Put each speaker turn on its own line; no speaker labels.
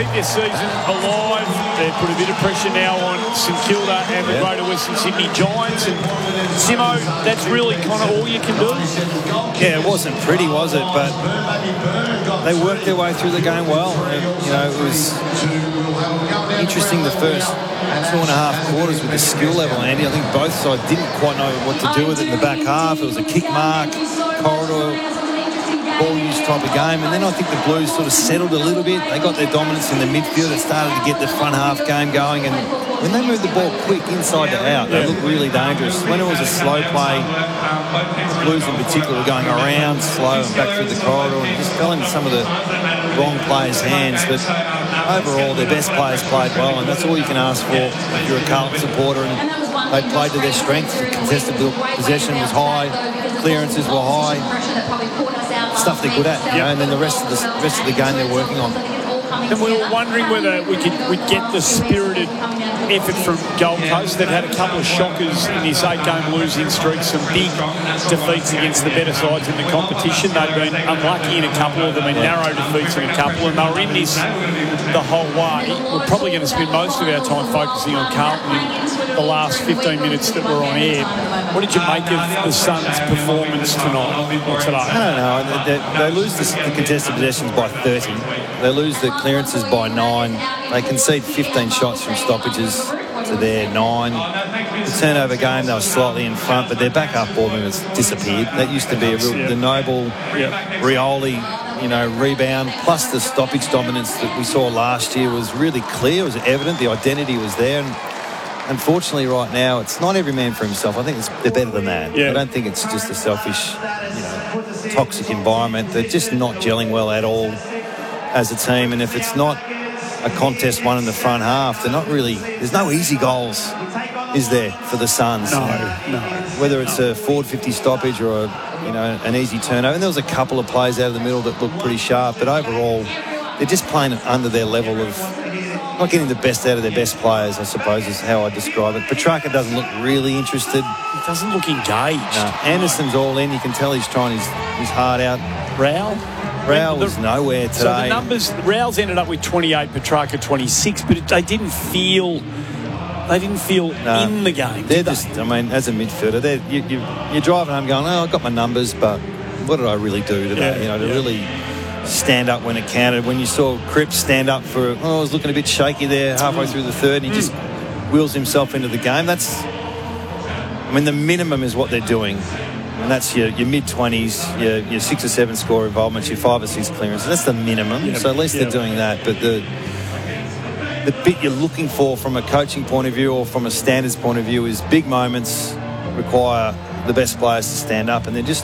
their season alive. They've put a bit of pressure now on St Kilda and the Greater Western Sydney Giants. And Simo, that's really kind of all you can do.
Yeah, it wasn't pretty, was it? But they worked their way through the game well. And, you know, it was interesting the first 2.5 quarters with the skill level, Andy. I think both sides didn't quite know what to do with it in the back half. It was a kick mark, corridor, ball use type of game. And then I think the Blues sort of settled a little bit. They got their dominance in the midfield. It started to get the front half game going. And when they moved the ball quick inside to out, they looked really dangerous. When it was a slow play, the Blues in particular were going around slow and back through the corridor and just fell into some of the wrong players' hands. But overall, their best players played well, and that's all you can ask for if you're a Carlton supporter. And they played to their strengths. The contested possession was high, clearances were high, stuff they're good at, you know, and then the rest of the game they're working on.
And we were wondering whether we'd get the spirited effort from Gold Coast. They've had a couple of shockers in this 8-game losing streak, some big defeats against the better sides in the competition. They've been unlucky in a couple of them, and narrow defeats in a couple, and they were in this the whole way. We're probably going to spend most of our time focusing on Carlton in the last 15 minutes that we're on air. What did you make of the Suns' performance tonight or today?
I don't know. They lose the contested possessions by 30. They lose the clearances by 9. They concede 15 shots from stoppages to their 9. The turnover game, they were slightly in front, but their backup ball movements disappeared. That used to be the noble Rioli, you know, rebound, plus the stoppage dominance that we saw last year was really clear, was evident. The identity was there. And unfortunately, right now, it's not every man for himself. I think they're better than that. I don't think it's just a selfish, you know, toxic environment. They're just not gelling well at all as a team. And if it's not a contest won in the front half, they're not really, there's no easy goals, is there, for the Suns?
No.
Whether it's a forward 50 stoppage or an easy turnover. And there was a couple of plays out of the middle that looked pretty sharp, but overall they're just playing under their level of not getting the best out of their best players, I suppose is how I describe it. Petrarca doesn't look really interested.
He doesn't look engaged.
No. Anderson's all in. You can tell he's trying his heart out. Rao was nowhere today.
So the numbers, Rao's ended up with 28, Petrarca 26, but they didn't feel in the game.
They're just, I mean, as a midfielder, you're driving home going, I got my numbers, but what did I really do today? To really stand up when it counted. When you saw Cripps stand up for, I was looking a bit shaky there halfway through the third, and he just wheels himself into the game. The minimum is what they're doing. And that's your mid-20s, your 6 or 7 score involvements, your 5 or 6 clearances. That's the minimum. So at least they're doing that. But the bit you're looking for from a coaching point of view or from a standards point of view is big moments require the best players to stand up, and they're just